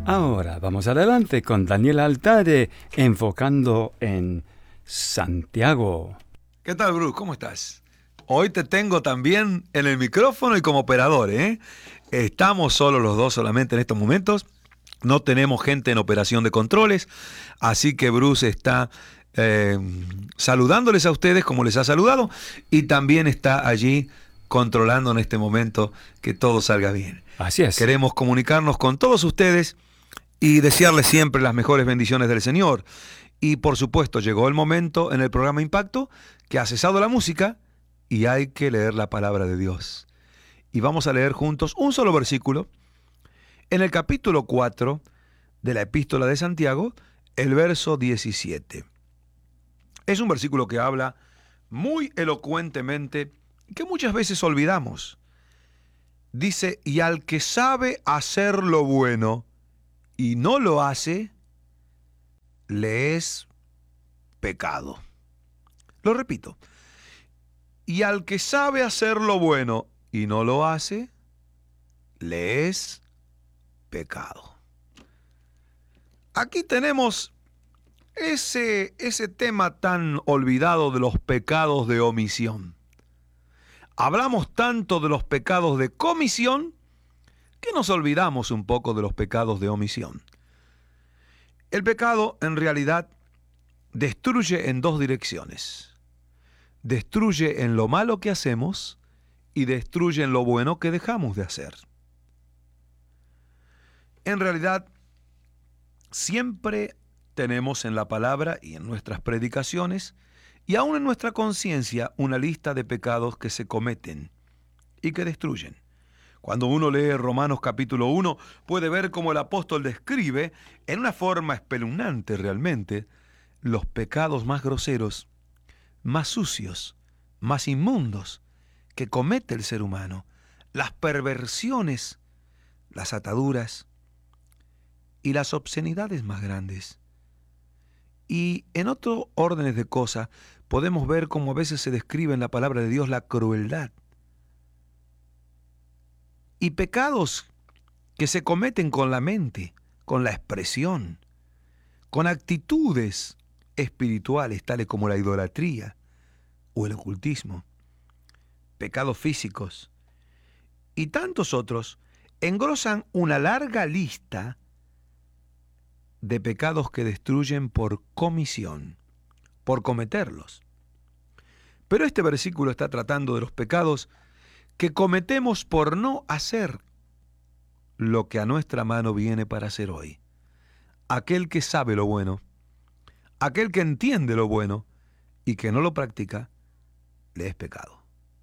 Ahora vamos adelante con Daniel Altare, enfocando en Santiago. ¿Qué tal, Bruce? ¿Cómo estás? Hoy te tengo también en el micrófono y como operador, ¿eh? Estamos solos los dos solamente en estos momentos. No tenemos gente en operación de controles, así que Bruce está saludándoles a ustedes como les ha saludado y también está allí controlando en este momento que todo salga bien. Así es. Queremos comunicarnos con todos ustedes y desearles siempre las mejores bendiciones del Señor. Y por supuesto llegó el momento en el programa Impacto que ha cesado la música y hay que leer la palabra de Dios. Y vamos a leer juntos un solo versículo en el capítulo 4 de la Epístola de Santiago, el verso 17. Es un versículo que habla muy elocuentemente, que muchas veces olvidamos. Dice, y al que sabe hacer lo bueno y no lo hace, le es pecado. Lo repito. Y al que sabe hacer lo bueno y no lo hace, le es pecado. Aquí tenemos ese tema tan olvidado de los pecados de omisión. Hablamos tanto de los pecados de comisión que nos olvidamos un poco de los pecados de omisión. El pecado en realidad destruye en dos direcciones. Destruye en lo malo que hacemos y destruye en lo bueno que dejamos de hacer. En realidad, siempre tenemos en la palabra y en nuestras predicaciones y aún en nuestra conciencia una lista de pecados que se cometen y que destruyen. Cuando uno lee Romanos capítulo 1, puede ver cómo el apóstol describe, en una forma espeluznante realmente, los pecados más groseros, más sucios, más inmundos que comete el ser humano, las perversiones, las ataduras y las obscenidades más grandes. Y en otros órdenes de cosas podemos ver cómo a veces se describe en la palabra de Dios la crueldad. Y pecados que se cometen con la mente, con la expresión, con actitudes espirituales tales como la idolatría o el ocultismo, pecados físicos y tantos otros, engrosan una larga lista de pecados que destruyen por comisión, por cometerlos. Pero este versículo está tratando de los pecados que cometemos por no hacer lo que a nuestra mano viene para hacer hoy. Aquel que sabe lo bueno, aquel que entiende lo bueno y que no lo practica, le es pecado.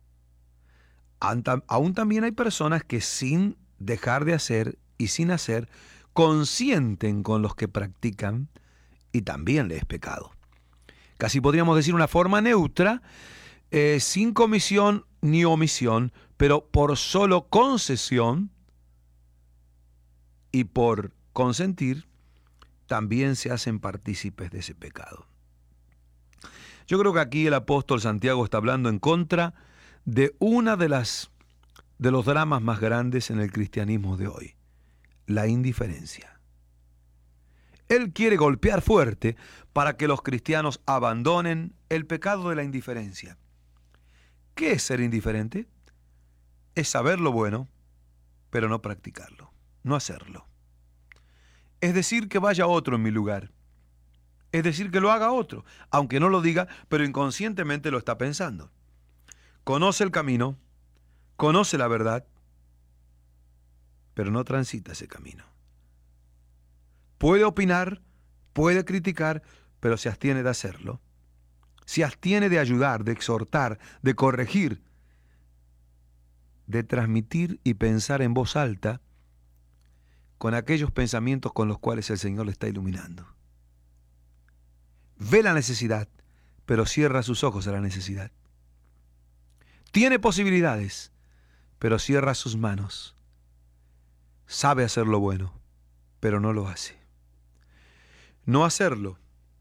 Aún también hay personas que sin dejar de hacer y sin hacer, consienten con los que practican y también le es pecado. Casi podríamos decir una forma neutra, sin comisión ni omisión, pero por solo concesión y por consentir, también se hacen partícipes de ese pecado. Yo creo que aquí el apóstol Santiago está hablando en contra de una de los dramas más grandes en el cristianismo de hoy, la indiferencia. Él quiere golpear fuerte para que los cristianos abandonen el pecado de la indiferencia. ¿Qué es ser indiferente? Es saber lo bueno, pero no practicarlo, no hacerlo. Es decir, que vaya otro en mi lugar. Es decir, que lo haga otro, aunque no lo diga, pero inconscientemente lo está pensando. Conoce el camino, conoce la verdad, pero no transita ese camino. Puede opinar, puede criticar, pero se abstiene de hacerlo. Se abstiene de ayudar, de exhortar, de corregir, de transmitir y pensar en voz alta con aquellos pensamientos con los cuales el Señor le está iluminando. Ve la necesidad, pero cierra sus ojos a la necesidad. Tiene posibilidades, pero cierra sus manos. Sabe hacer lo bueno, pero no lo hace. No hacerlo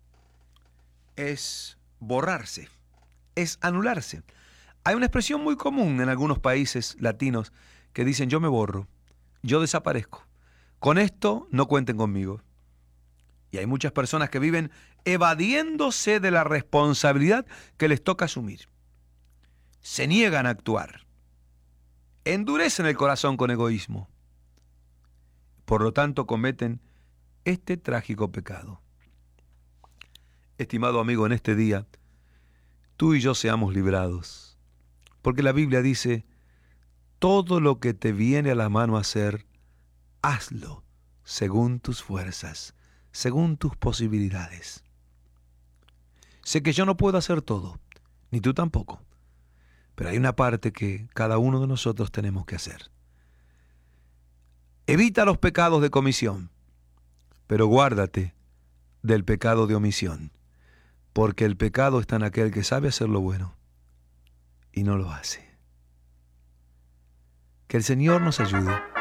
es borrarse, es anularse. Hay una expresión muy común en algunos países latinos que dicen yo me borro, yo desaparezco. Con esto no cuenten conmigo. Y hay muchas personas que viven evadiéndose de la responsabilidad que les toca asumir. Se niegan a actuar. Endurecen el corazón con egoísmo. Por lo tanto, cometen este trágico pecado. Estimado amigo, en este día, tú y yo seamos librados. Porque la Biblia dice, todo lo que te viene a la mano hacer, hazlo según tus fuerzas, según tus posibilidades. Sé que yo no puedo hacer todo, ni tú tampoco, pero hay una parte que cada uno de nosotros tenemos que hacer. Evita los pecados de comisión, pero guárdate del pecado de omisión, porque el pecado está en aquel que sabe hacer lo bueno y no lo hace. Que el Señor nos ayude